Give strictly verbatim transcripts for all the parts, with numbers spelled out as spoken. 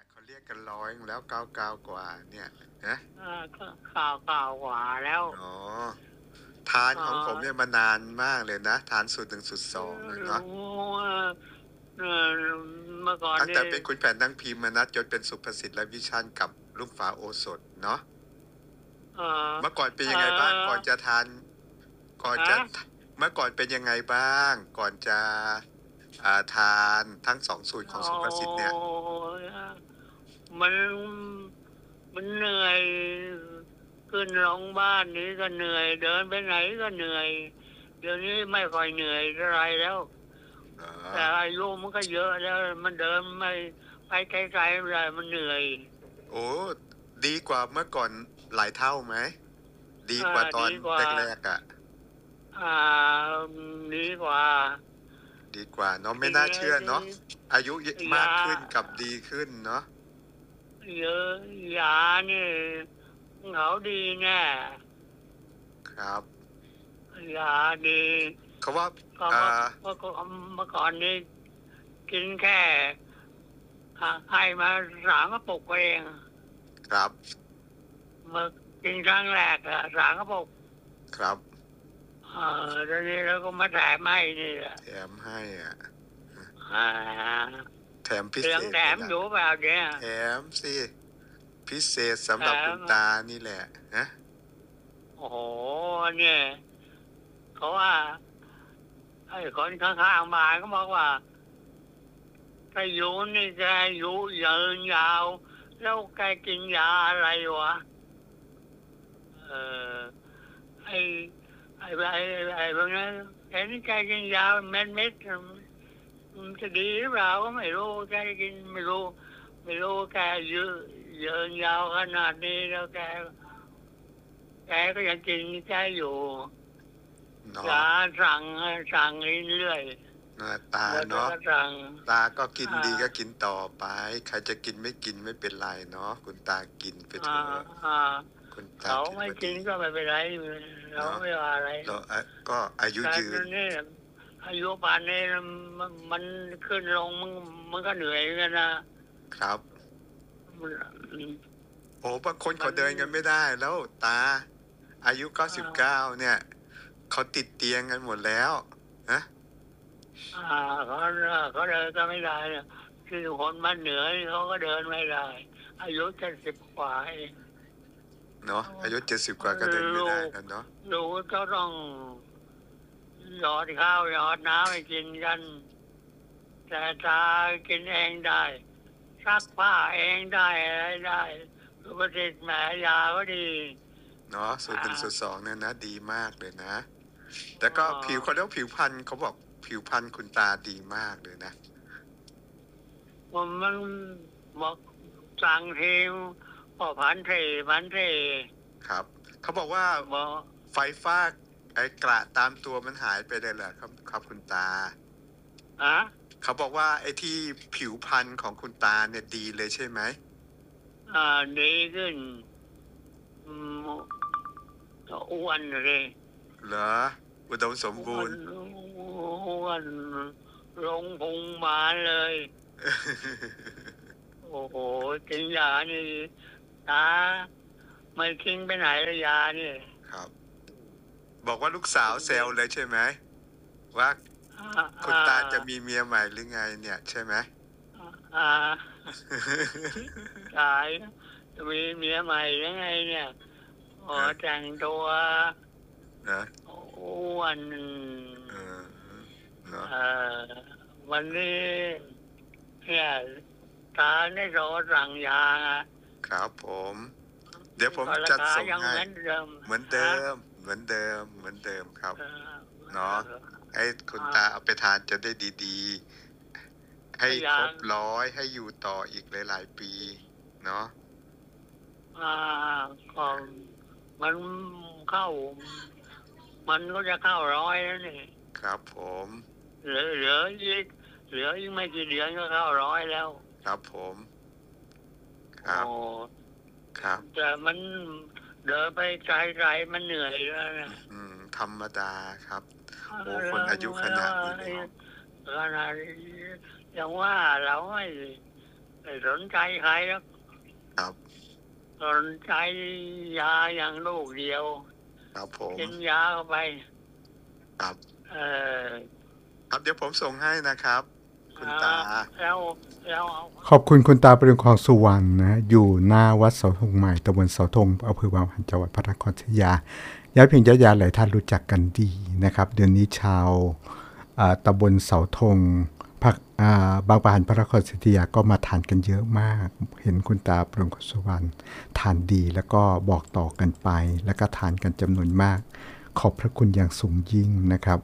เขาเรียกกันร้อยแล้วเก้าเก้ากว่าเนี่ยนะเออก็ข่าวข่าวกว่าแล้วอ๋อทานเอของผมเนี่ยอมานานมากเลยนะทานสูตรหนึ่งสูตรสองเลยเนาะรู้ว่าเออเมื่อก่อนตั้งแต่นี่เป็นคุณแผนนั่งพิมพ์มานะจนเป็นสุภสิทธิ์และวิชันกับลูกฟ้าโอสถเนาะเออเมื่อก่อนเป็นเอยังไงบ้างก่อนอจะทานก่อนจะฮะเมื่อก่อนเป็นยังไงบ้างก่อนจะอ่าทานทั้งสองสูตรของโอ้สุภสิทธิ์เนี่ยมันมันเหนื่อยขึ้นลงบ้านนี้ก็เหนื่อยเดินไปไหนก็เหนื่อยเดี๋ยวนี้ไม่ค่อยเหนื่อยอะไรแล้วเหรอแต่อายุมันก็เยอะแล้วมันเดินไม่ไปไกลๆไม่ได้มันเหนื่อยโอ้ดีกว่าเมื่อก่อนหลายเท่าไหมดีอ่ากว่าตอนดีกว่าแรกๆอ่ะอ่าดีกว่าดีกว่าเนาะไม่กินน่าอะเชื่อไรเนาะอายุยามากขึ้นกับดีขึ้นเนาะเยอะยานี่เขาดีแน่ครับยาดีเขาว่าก็อ่าเมื่อเมื่อก่อนเมื่อก่อนนี้กินแค่อ่าให้มาสามกระปุกเองครับเมื่อกินครั้งแรกอะสามกระปุกครับเออตอนนี้เราก็มาแถมให้นี่แหละแถมให้อ่ะอ่าแถมพิเศเหลืองแถษเลยล่ะมอยู่เปล่าเนี่ยแถมสิพิเศษแถสำหรับคุณมตานี่แหละนะโอ้โหเนี่ยเขาว่าไอ้คนข้างๆบ้านก็บอกว่าถ้าอยู่นี่แกอยู่ยืนยาวแล้วแกกินยาอะไรวะเออไอ้ไอ้ไอ้ไอ้พวกนั้นแกนี่แกกินยาเม็ดเม็ดมันจะดีหรือเปล่าก็ไม่รู้แกกินไม่รู้ไม่รู้แกยืนยืนยาวขนาดนี้แล้วแกแกก็ยังกินแกอยู่เนาะยาสั่งสั่งเรื่อยเออตาๆแล้วแกเนาะก็สั่งตาก็กินอ่าดีก็กินต่อไปใครจะกินไม่กินไม่เป็นไรเนาะคุณตากินไปอ่าเถอะอ่าคุณตาเขาถือไม่กินว่าดีก็ไม่เป็นไรเราเนาะไม่ว่าอะไรเราอ่ะก็อายุแต่ยืนตอนนี้อายุป่านนี้มันมันขึ้นลงมันมันก็เหนื่อยกันนะครับมันโอ้บางคนมันเขาเดินกันไม่ได้แล้วตาอายุเก้าสิบเก้าเนี่ยเขาติดเตียงกันหมดแล้วนะอ่าเขาเขาเดินก็ไม่ได้นะคือคนมันเหนือนี่เขาก็เดินไม่ได้อายุเจ็ดสิบกว่าเองเนาะอายุเจ็ดสิบกว่าก็เดินไม่ลูได้กแล้วเนาะลูกก็ต้องหยอดข้าวหยอดน้ำให้กินกันแต่ตากินเองได้ซักผ้าเองได้อะไรได้สุภสิทธิ์แหมยาก็ดีเนาะสูตรอ่าหนึ่งสูตรสองเนี่ยนะดีมากเลยนะแต่ก็อ๋อผิวเขาเรียกว่าผิวพรรณเขาบอกผิวพรรณคุณตาดีมากเลยนะมันมันบอกสั่งทีมพอพันเทพันเทครับเขาบอกว่าบอกไฟฟ้าไอ้กระตามตัวมันหายไปเลยเหรอครับครับคุณตาอะเขาบอกว่าไอ้ที่ผิวพรรณของคุณตาเนี่ยดีเลยใช่ไหมอ่าดีขึ้นอืมก็อ้วนเลยเหรออุดมสมอ้วนบูรณ์อ้วนลงพุงมาเลย โอ้โหกินยานี่ตาไม่ทิ้งไปไหนเลยยานี่ครับ บอกว่าลูกสาวเซลเลยใช่ไหมว่าอ่าคุณตาจะมีเมียใหม่หรือไงเนี่ยใช่ไหมอ่าตายจะมีเมียใหม่ยังไงเนี่ยโอ้แต่งตัวนะอ้วนเออเนาะเอ่อวันนี้เนี่ยตาได้โทรสั่งยาครับผม เดี๋ยวผมก็ราจัดคาส่งยังเหให้มือนเดิมเหมือนเดิมเหมือนเดิมเหมือนเดิมครับเออเนาะให้คุณตาเอาไปทานจะได้ดีๆให้ครบร้อยให้อยู่ต่ออีกหลายๆปีเนาะอ่าก็มันเข้า มันก็จะเข้าร้อยแล้วนี่ครับผมเหลือเหลืออีกเหลืออีกไม่กี่เดือนก็เข้าร้อยแล้วครับผมคโอ้รับครับแต่มันเดินไปไกลๆมันเหนื่อยแล้วนะอืมธรรมดาครับโอ้คนอายุขนาดนี้แล้วขนาดอย่างว่าเราไม่ไม่สนใจใครแล้วครับสนใจยาอย่างลูกเดียวครับผมกินยาเข้าไปครับเออครับเดี๋ยวผมส่งให้นะครับ คุณตาแล้วแล้วเอาขอบคุณคุณตาประดุงของสุวรรณนะอยู่หน้าวัดเสาธงใหม่ตำบลเสาธงอำเภอบางปะหันจังหวัดพระนครศรีอยุธยาญาติพี่ญาติญาติหลายท่านรู้จักกันดีนะครับเดี๋ยวนี้ชาวตำบลเสาธงภาคบางปะหันพระนครศรีอยุธยาก็มาทานกันเยอะมากเห็นคุณตาประดุงของสุวรรณทานดีแล้วก็บอกต่อกันไปแล้วก็ทานกันจำนวนมากขอบพระคุณอย่างสูงยิ่งนะครับ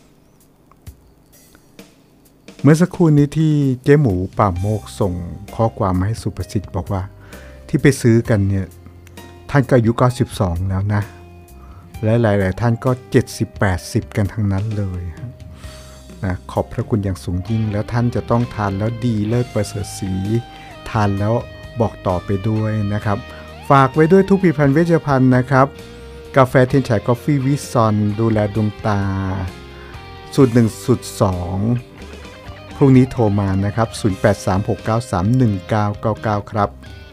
เมื่อสักครู่นี้ที่เจ๊หมูป่าโมกส่งข้อความมาให้สุประสิทธิ์บอกว่าที่ไปซื้อกันเนี่ยท่านก็อายุเก้าสิบสองแล้วนะและหลายๆท่านก็เจ็ดสิบ แปดสิบกันทั้งนั้นเลยนะขอบพระคุณอย่างสูงยิ่งแล้วท่านจะต้องทานแล้วดีเลิศประเสริฐศรีทานแล้วบอกต่อไปด้วยนะครับฝากไว้ด้วยทุกผลิตภัณฑ์เวชภัณฑ์นะครับกาแฟเทียนฉายกาแฟวิซอนดูแลดวงตาสูตรหนึ่งสูตรสองพรุ่งนี้โทรมานะครับศูนย์ แปด สาม หก เก้า สาม หนึ่ง เก้า เก้า เก้าครับ